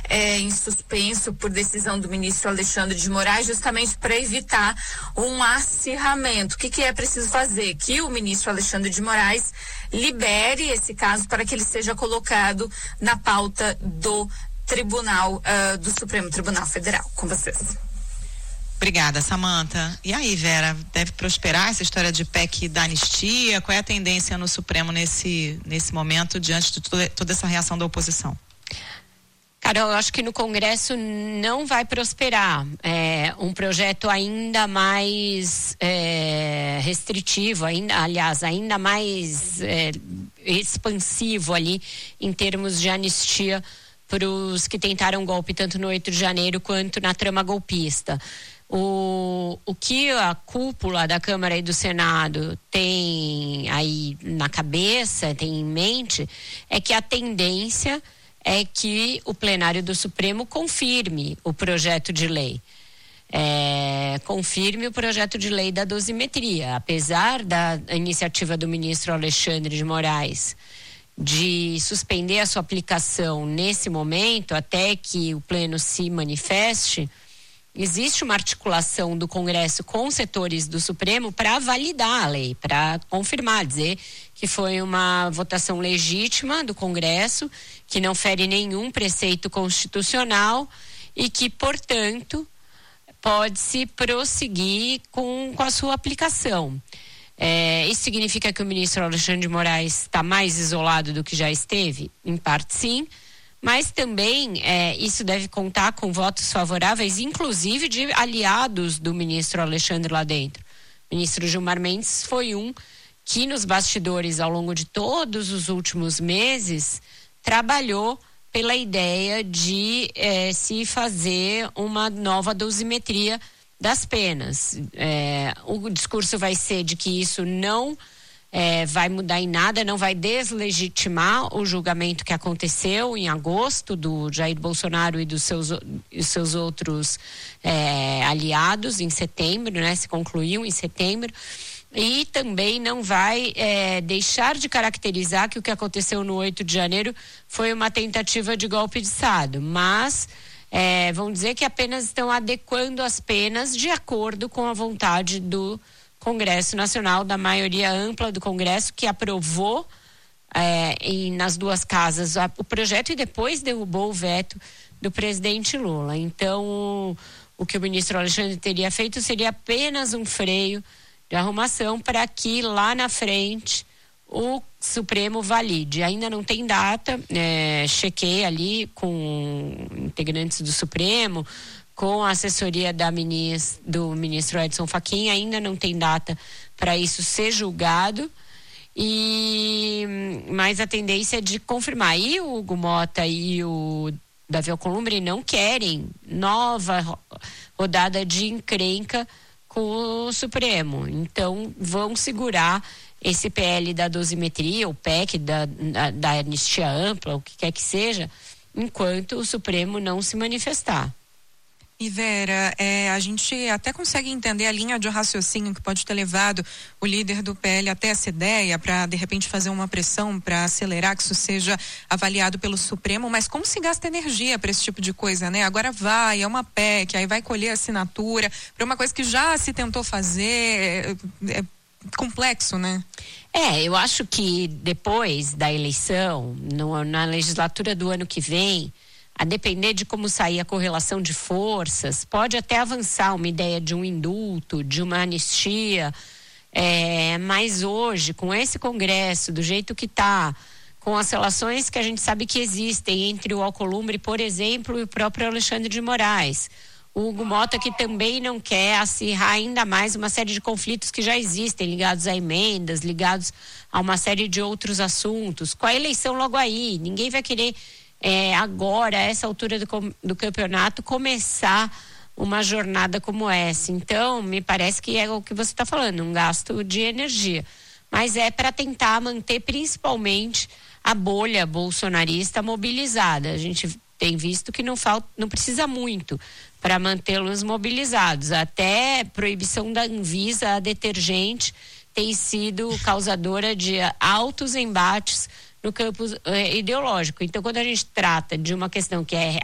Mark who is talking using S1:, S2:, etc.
S1: em suspenso por decisão do ministro Alexandre de Moraes, justamente para evitar um acirramento. O que é preciso fazer? Que o ministro Alexandre de Moraes libere esse caso para que ele seja colocado na pauta do Tribunal, do Supremo Tribunal Federal. Com vocês.
S2: Obrigada, Samantha. E aí, Vera, deve prosperar essa história de PEC da anistia? Qual é a tendência no Supremo nesse momento, diante de toda essa reação da oposição?
S3: Carol, eu acho que no Congresso não vai prosperar. É um projeto ainda mais restritivo, ainda mais expansivo ali em termos de anistia para os que tentaram golpe tanto no 8 de janeiro quanto na trama golpista. O que a cúpula da Câmara e do Senado tem aí na cabeça, tem em mente, é que a tendência é que o plenário do Supremo confirme o projeto de lei. Confirme o projeto de lei da dosimetria. Apesar da iniciativa do ministro Alexandre de Moraes de suspender a sua aplicação nesse momento, até que o pleno se manifeste, existe uma articulação do Congresso com setores do Supremo para validar a lei, para confirmar, dizer que foi uma votação legítima do Congresso, que não fere nenhum preceito constitucional e que, portanto, pode-se prosseguir com a sua aplicação. Isso significa que o ministro Alexandre de Moraes está mais isolado do que já esteve? Em parte, sim. Mas também isso deve contar com votos favoráveis, inclusive de aliados do ministro Alexandre lá dentro. O ministro Gilmar Mendes foi um que nos bastidores, ao longo de todos os últimos meses, trabalhou pela ideia de se fazer uma nova dosimetria das penas. O discurso vai ser de que isso não vai mudar em nada, não vai deslegitimar o julgamento que aconteceu em agosto do Jair Bolsonaro e dos seus outros aliados em setembro, né? Se concluiu em setembro. E também não vai deixar de caracterizar que o que aconteceu no 8 de janeiro foi uma tentativa de golpe de Estado, mas vão dizer que apenas estão adequando as penas de acordo com a vontade do Congresso Nacional, da maioria ampla do Congresso, que aprovou nas duas casas o projeto e depois derrubou o veto do presidente Lula. Então, o que o ministro Alexandre teria feito seria apenas um freio de arrumação para que lá na frente o Supremo valide. Ainda não tem data, chequei ali com integrantes do Supremo, com a assessoria do ministro Edson Fachin, ainda não tem data para isso ser julgado, mas a tendência é de confirmar. E o Hugo Mota e o Davi Alcolumbre não querem nova rodada de encrenca com o Supremo, então vão segurar esse PL da dosimetria, o PEC da anistia ampla, o que quer que seja, enquanto o Supremo não se manifestar.
S4: E Vera, a gente até consegue entender a linha de raciocínio que pode ter levado o líder do PL até essa ideia para de repente fazer uma pressão para acelerar que isso seja avaliado pelo Supremo, mas como se gasta energia para esse tipo de coisa, né? Agora é uma PEC, aí vai colher assinatura para uma coisa que já se tentou fazer, é complexo, né?
S3: Eu acho que depois da eleição, na legislatura do ano que vem, a depender de como sair a correlação de forças, pode até avançar uma ideia de um indulto, de uma anistia, mas hoje, com esse Congresso, do jeito que está, com as relações que a gente sabe que existem entre o Alcolumbre, por exemplo, e o próprio Alexandre de Moraes, o Hugo Mota, que também não quer acirrar ainda mais uma série de conflitos que já existem, ligados a emendas, ligados a uma série de outros assuntos, com a eleição logo aí, ninguém vai querer agora, a essa altura do campeonato, começar uma jornada como essa. Então, me parece que é o que você está falando, um gasto de energia. Mas é para tentar manter principalmente a bolha bolsonarista mobilizada. A gente tem visto que não precisa muito para mantê-los mobilizados. Até proibição da Anvisa a detergente tem sido causadora de altos embates no campo ideológico. Então, quando a gente trata de uma questão que é